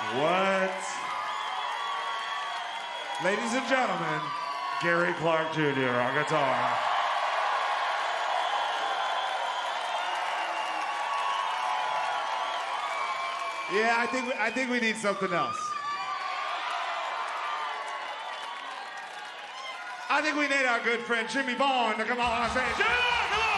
What? Ladies and gentlemen, Gary Clark Jr. on guitar. Yeah, I think we need something else. I think we need our good friend Jimmy Vaughn to come on stage. Jimmy Vaughn, come on!